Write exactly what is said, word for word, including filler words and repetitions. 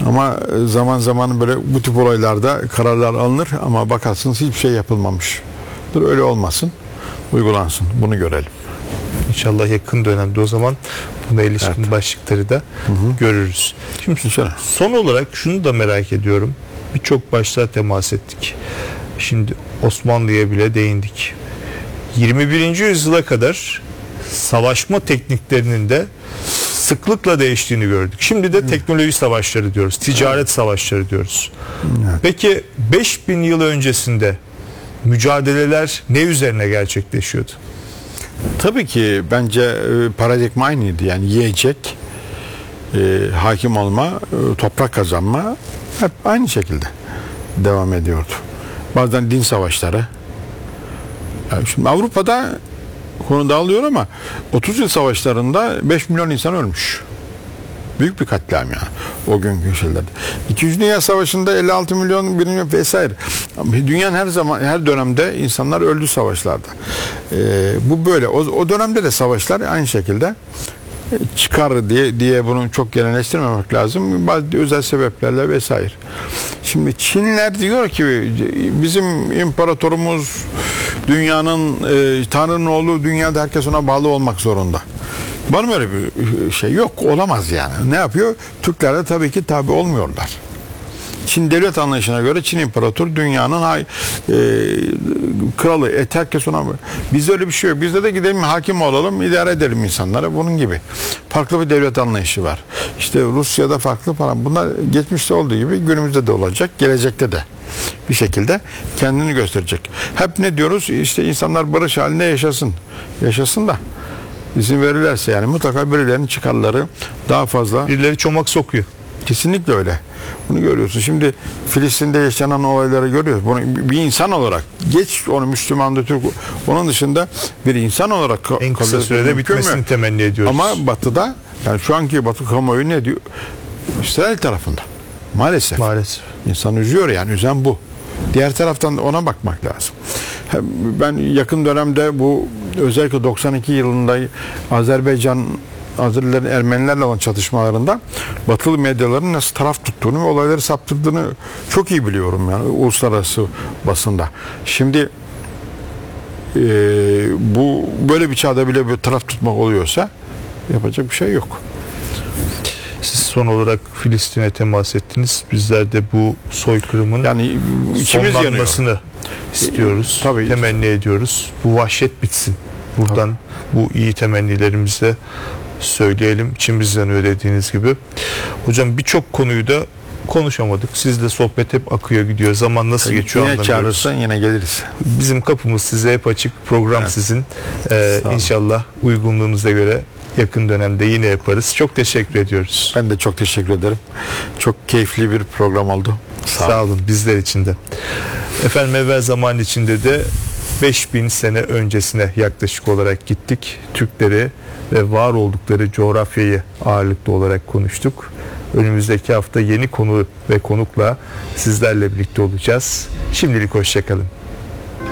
Ama zaman zaman böyle bu tip olaylarda kararlar alınır ama bakarsınız hiçbir şey yapılmamış. Dur öyle olmasın, uygulansın. Bunu görelim. İnşallah yakın dönemde o zaman buna ilişkin evet. başlıkları da hı hı. görürüz. Şimdi İnşallah. Son olarak şunu da merak ediyorum. Birçok başlığa temas ettik. Şimdi Osmanlı'ya bile değindik. yirmi birinci yüzyıla kadar savaşma tekniklerinin de sıklıkla değiştiğini gördük. Şimdi de teknoloji savaşları diyoruz. Ticaret savaşları diyoruz. Evet. Peki beş bin yıl öncesinde mücadeleler ne üzerine gerçekleşiyordu? Tabii ki bence paradigma aynıydı. Yani yiyecek, e, hakim olma, e, toprak kazanma hep aynı şekilde devam ediyordu. Bazen din savaşları. Yani şimdi Avrupa'da konu dağılıyor ama otuz yıl savaşlarında beş milyon insan ölmüş. Büyük bir katliam yani o günkü şeylerde. İkinci Dünya Savaşı'nda elli altı milyon, bir milyon vesaire. Dünyanın her zaman, her dönemde insanlar öldü savaşlarda. Ee, bu böyle. O, o dönemde de savaşlar aynı şekilde çıkar diye diye bunu çok genelleştirmemek lazım. Bazı özel sebeplerle vesaire. Şimdi Çinliler diyor ki bizim imparatorumuz dünyanın e, Tanrı'nın oğlu, dünyada herkes ona bağlı olmak zorunda. Var mı öyle bir şey? Yok, olamaz yani. Ne yapıyor? Türkler de tabii ki tabi olmuyorlar. Çin devlet anlayışına göre Çin imparatoru dünyanın hay, e, kralı. Et herkes ona. Bizde öyle bir şey yok. Bizde de gidelim hakim olalım, idare edelim insanlara. Bunun gibi. Farklı bir devlet anlayışı var. İşte Rusya'da farklı falan. Bunlar geçmişte olduğu gibi günümüzde de olacak. Gelecekte de bir şekilde kendini gösterecek. Hep ne diyoruz? İşte insanlar barış halinde yaşasın. Yaşasın da İzin verirlerse yani mutlaka birilerinin çıkarları daha fazla. Birileri çomak sokuyor. Kesinlikle öyle. Bunu görüyorsun. Şimdi Filistin'de yaşanan olayları görüyoruz. Bunu bir insan olarak geç onu Müslüman'da Türk onun dışında bir insan olarak en kısa sürede bitmesini temenni ediyoruz. Ama Batı'da yani şu anki Batı kamuoyu ne diyor? İsrail tarafında. Maalesef. Maalesef. İnsan üzüyor yani. Üzen bu. Diğer taraftan da ona bakmak lazım. Ben yakın dönemde bu özellikle doksan iki yılında Azerbaycan Azerilerin Ermenilerle olan çatışmalarında Batılı medyaların nasıl taraf tuttuğunu ve olayları saptırdığını çok iyi biliyorum yani uluslararası basında. Şimdi e, bu böyle bir çağda bile bir taraf tutmak oluyorsa yapacak bir şey yok. Siz son olarak Filistin'e temas ettiniz. Bizler de bu soykırımın yani sonlanmasını istiyoruz. Tabii. Temenni ediyoruz. Bu vahşet bitsin. Buradan tabii. bu iyi temennilerimizle söyleyelim. İçimizden yanıyor dediğiniz gibi. Hocam birçok konuyu da konuşamadık. Sizle sohbet hep akıyor gidiyor. Zaman nasıl yine geçiyor anlamıyoruz. Yine çağırırsan yine geliriz. Bizim kapımız size hep açık. Program evet. sizin. Ee, İnşallah uygunluğunuza göre yakın dönemde yine yaparız. Çok teşekkür ediyoruz. Ben de çok teşekkür ederim. Çok keyifli bir program oldu. Sağ, Sağ olun. Bizler için de. Efendim evvel zaman içinde de beş bin sene öncesine yaklaşık olarak gittik. Türkleri ve var oldukları coğrafyayı ağırlıklı olarak konuştuk. Önümüzdeki hafta yeni konu ve konukla sizlerle birlikte olacağız. Şimdilik hoşça kalın.